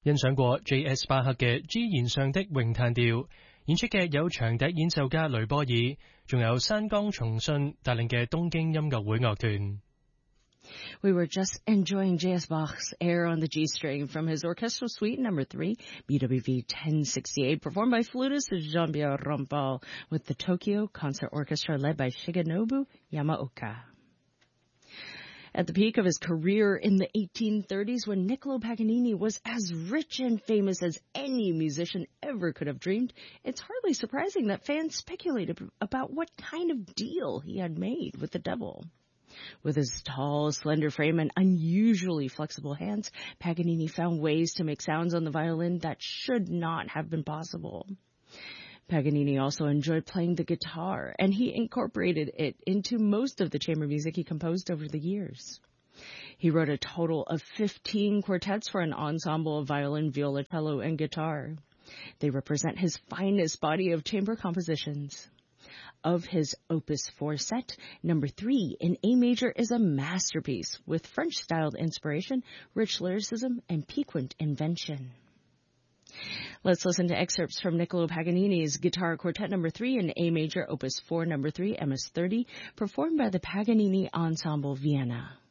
欣賞過 J.S. 巴克嘅 G 弦上的詠嘆調，演出嘅有長笛演奏家雷波爾，仲有山岡松信帶領嘅東京音樂會樂團。 We were just enjoying J.S. Bach's Air on the G string from his Orchestral Suite No. 3, BWV 1068, performed by flutist Jean-Pierre Rampal with the Tokyo Concert Orchestra led by Shigenobu Yamaoka. At the peak of his career in the 1830s, when Niccolo Paganini was as rich and famous as any musician ever could have dreamed, it's hardly surprising that fans speculated about what kind of deal he had made with the devil. With his tall, slender frame and unusually flexible hands, Paganini found ways to make sounds on the violin that should not have been possible. Paganini also enjoyed playing the guitar, and he incorporated it into most of the chamber music he composed over the years. He wrote a total of 15 quartets for an ensemble of violin, viola, cello, and guitar. They represent his finest body of chamber compositions. Of his Opus 4 set, No. 3 in A major is a masterpiece with French-styled inspiration, rich lyricism, and piquant invention. Let's listen to excerpts from Niccolo Paganini's Guitar Quartet No. 3 in A major, Opus 4, No. 3, MS 30, performed by the Paganini Ensemble Vienna.